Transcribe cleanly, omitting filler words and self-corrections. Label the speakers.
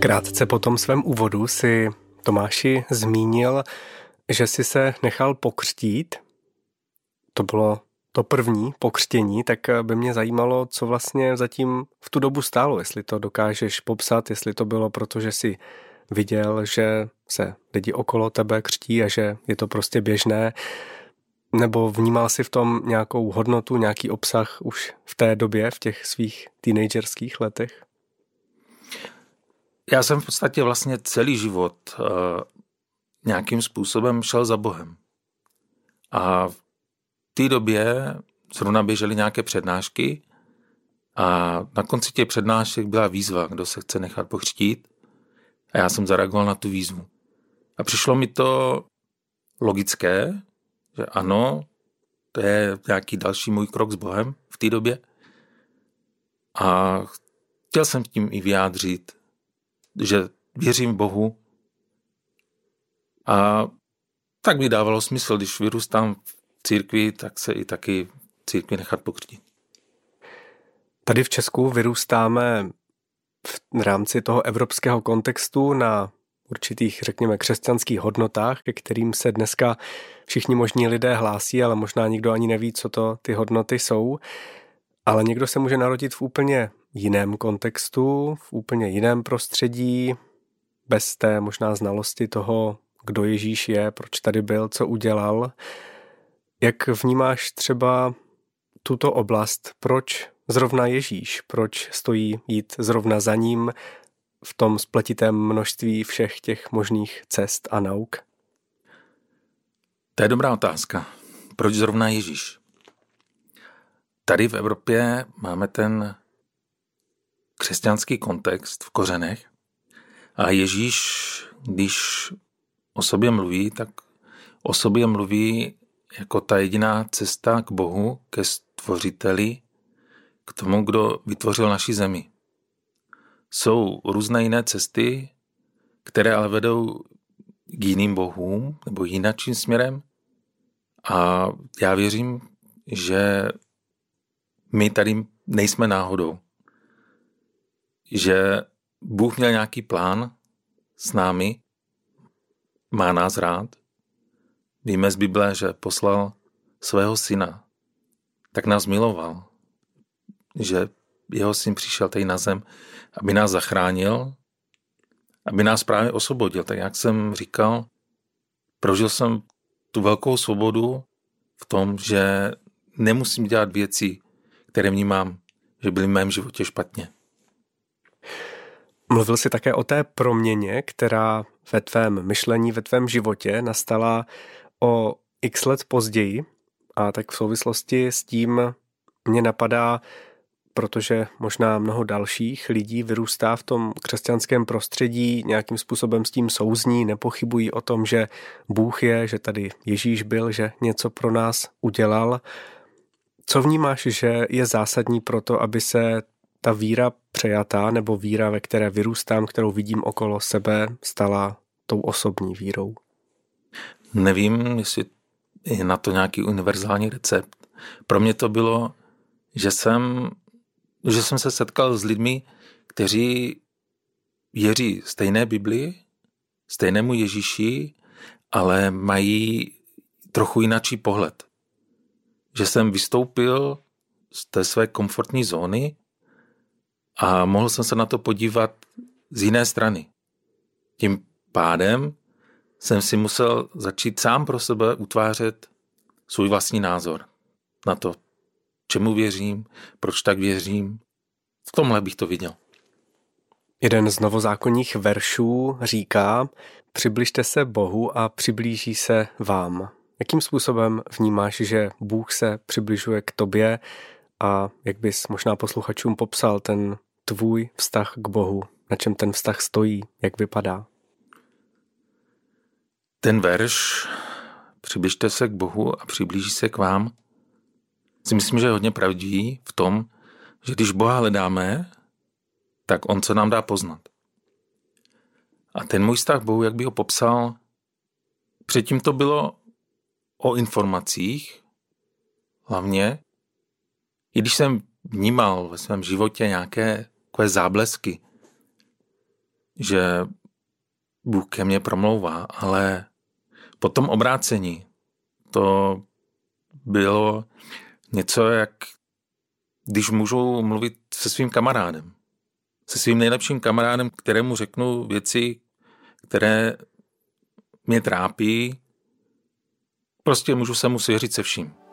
Speaker 1: Krátce po tom svém úvodu si Tomáši zmínil, že si se nechal pokřtít. To bylo to první pokřtění, tak by mě zajímalo, co vlastně zatím v tu dobu stálo, jestli to dokážeš popsat, jestli to bylo proto, že jsi viděl, že se lidi okolo tebe křtí a že je to prostě běžné, nebo vnímal jsi v tom nějakou hodnotu, nějaký obsah už v té době, v těch svých teenagerských letech?
Speaker 2: Já jsem v podstatě vlastně celý život nějakým způsobem šel za Bohem. A v té době zrovna běžely nějaké přednášky a na konci těch přednášek byla výzva, kdo se chce nechat pokřtít. A já jsem zareagoval na tu výzvu. A přišlo mi to logické, že ano, to je nějaký další můj krok s Bohem v té době. A chtěl jsem tím i vyjádřit, že věřím Bohu. A tak mi dávalo smysl, když vyrůstám v církvi, tak se i taky v církvi nechat pokřtít.
Speaker 1: Tady v Česku vyrůstáme v rámci toho evropského kontextu na určitých, řekněme, křesťanských hodnotách, ke kterým se dneska všichni možní lidé hlásí, ale možná nikdo ani neví, co to ty hodnoty jsou. Ale někdo se může narodit v úplně jiném kontextu, v úplně jiném prostředí, bez té možná znalosti toho, kdo Ježíš je, proč tady byl, co udělal. Jak vnímáš třeba tuto oblast, proč zrovna Ježíš, proč stojí jít zrovna za ním v tom spletitém množství všech těch možných cest a nauk?
Speaker 2: To je dobrá otázka. Proč zrovna Ježíš? Tady v Evropě máme ten křesťanský kontext v kořenech a Ježíš, když o sobě mluví, tak o sobě mluví jako ta jediná cesta k Bohu, ke stvořiteli, k tomu, kdo vytvořil naši zemi. Jsou různé jiné cesty, které ale vedou k jiným bohům nebo jinačím směrem a já věřím, že my tady nejsme náhodou. Že Bůh měl nějaký plán s námi, má nás rád. Víme z Bible, že poslal svého syna, tak nás miloval, že jeho syn přišel tady na zem, aby nás zachránil, aby nás právě osvobodil. Tak jak jsem říkal, prožil jsem tu velkou svobodu v tom, že nemusím dělat věci, které vnímám, že byly v mém životě špatně.
Speaker 1: Mluvil jsi také o té proměně, která ve tvém myšlení, ve tvém životě nastala o x let později, a tak v souvislosti s tím mě napadá, protože možná mnoho dalších lidí vyrůstá v tom křesťanském prostředí, nějakým způsobem s tím souzní, nepochybují o tom, že Bůh je, že tady Ježíš byl, že něco pro nás udělal. Co vnímáš, že je zásadní pro to, aby se ta víra přejatá, nebo víra, ve které vyrůstám, kterou vidím okolo sebe, stala tou osobní vírou?
Speaker 2: Nevím, jestli je na to nějaký univerzální recept. Pro mě to bylo, že jsem se setkal s lidmi, kteří věří stejné Biblii, stejnému Ježíši, ale mají trochu jináčí pohled. Že jsem vystoupil z té své komfortní zóny a mohl jsem se na to podívat z jiné strany. Tím pádem jsem si musel začít sám pro sebe utvářet svůj vlastní názor na to, čemu věřím, proč tak věřím. V tomhle bych to viděl.
Speaker 1: Jeden z novozákonních veršů říká: přibližte se Bohu a přiblíží se vám. Jakým způsobem vnímáš, že Bůh se přibližuje k tobě a jak bys možná posluchačům popsal ten tvůj vztah k Bohu? Na čem ten vztah stojí? Jak vypadá?
Speaker 2: Ten verš přibližte se k Bohu a přiblíží se k vám si myslím, že je hodně pravdivý v tom, že když Boha hledáme, tak on se nám dá poznat. A ten můj vztah k Bohu, jak bych ho popsal, předtím to bylo o informacích, hlavně, i když jsem vnímal ve svém životě nějaké takové záblesky že Bůh ke mně promlouvá, ale po tom obrácení to bylo něco, jak když můžu mluvit se svým kamarádem. Se svým nejlepším kamarádem, kterému řeknu věci, které mě trápí. Prostě můžu se mu svěřit se vším.